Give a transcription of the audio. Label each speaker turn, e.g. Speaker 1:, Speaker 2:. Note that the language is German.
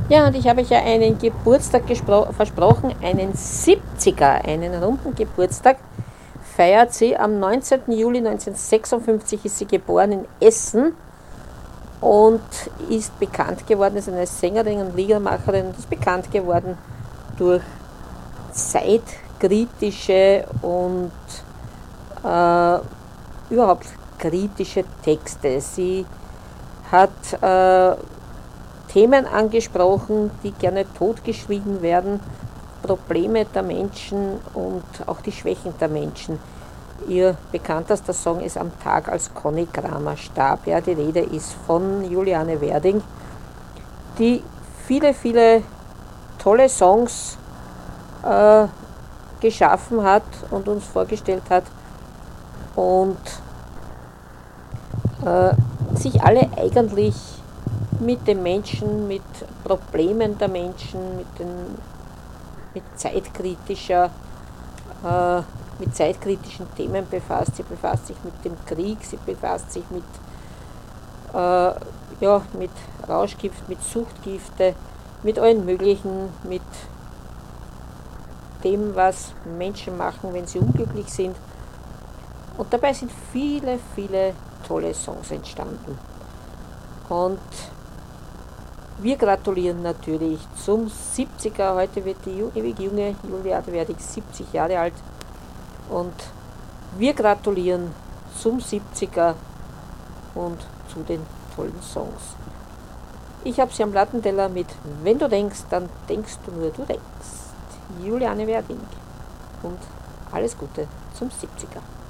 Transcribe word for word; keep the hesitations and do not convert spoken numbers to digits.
Speaker 1: Ja, und ich habe euch ja einen Geburtstag versprochen, einen siebziger, einen runden Geburtstag feiert sie. Am neunzehnten Juli neunzehnhundertsechsundfünfzig ist sie geboren in Essen und ist bekannt geworden, ist eine Sängerin und Liedermacherin und ist bekannt geworden durch zeitkritische und äh, überhaupt kritische Texte. Sie hat äh, Themen angesprochen, die gerne totgeschwiegen werden, Probleme der Menschen und auch die Schwächen der Menschen. Ihr bekanntester Song ist Am Tag, als Conny Kramer starb. Ja, die Rede ist von Juliane Werding, die viele, viele tolle Songs äh, geschaffen hat und uns vorgestellt hat und äh, sich alle eigentlich mit den Menschen, mit Problemen der Menschen, mit, den, mit, zeitkritischer, äh, mit zeitkritischen Themen befasst. Sie befasst sich mit dem Krieg, sie befasst sich mit, äh, ja, mit Rauschgift, mit Suchtgifte, mit allen möglichen, mit dem, was Menschen machen, wenn sie unglücklich sind. Und dabei sind viele, viele tolle Songs entstanden. Und wir gratulieren natürlich zum siebziger. Heute wird die ewig junge Juliane Werding siebzig Jahre alt. Und wir gratulieren zum siebziger und zu den tollen Songs. Ich habe sie am Plattenteller mit Wenn du denkst, dann denkst du nur, du denkst. Juliane Werding. Und alles Gute zum siebziger.